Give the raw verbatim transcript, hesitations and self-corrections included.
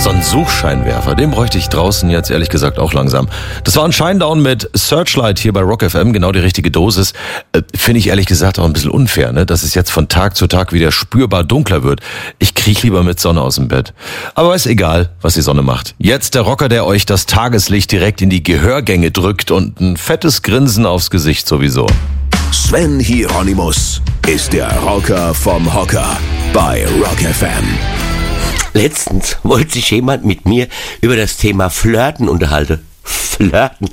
So ein Suchscheinwerfer, den bräuchte ich draußen jetzt ehrlich gesagt auch langsam. Das war ein Shinedown mit Searchlight hier bei Rock F M, genau die richtige Dosis. Äh, Finde ich ehrlich gesagt auch ein bisschen unfair, ne? Dass es jetzt von Tag zu Tag wieder spürbar dunkler wird. Ich kriech lieber mit Sonne aus dem Bett. Aber ist egal, was die Sonne macht. Jetzt der Rocker, der euch das Tageslicht direkt in die Gehörgänge drückt und ein fettes Grinsen aufs Gesicht sowieso. Sven Hieronymus ist der Rocker vom Hocker bei Rock F M. Letztens wollte sich jemand mit mir über das Thema Flirten unterhalten. Flirten.